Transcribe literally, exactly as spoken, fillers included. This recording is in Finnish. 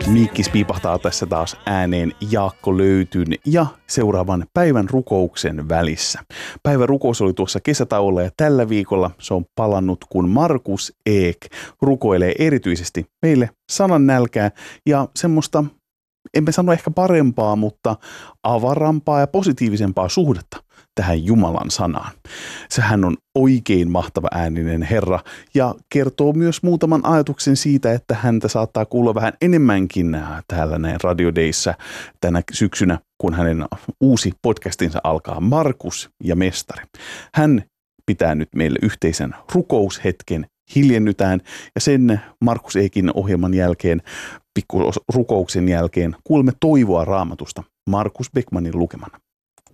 Miikkis piipahtaa tässä taas ääneen Jaakko Löytyn ja seuraavan päivän rukouksen välissä. Päivän rukous oli tuossa kesätauolla ja tällä viikolla se on palannut, kun Markus Eek rukoilee erityisesti meille sanan nälkää ja semmoista, emme sano ehkä parempaa, mutta avarampaa ja positiivisempaa suhdetta tähän Jumalan sanaan. Sehän on oikein mahtava ääninen Herra ja kertoo myös muutaman ajatuksen siitä, että häntä saattaa kuulla vähän enemmänkin täällä näin Radio Dayssä tänä syksynä, kun hänen uusi podcastinsa alkaa, Markus ja Mestari. Hän pitää nyt meille yhteisen rukoushetken, hiljennytään ja sen Markus Eekin ohjelman jälkeen, pikku rukouksen jälkeen, kuulemme toivoa Raamatusta Markus Beckmanin lukemana.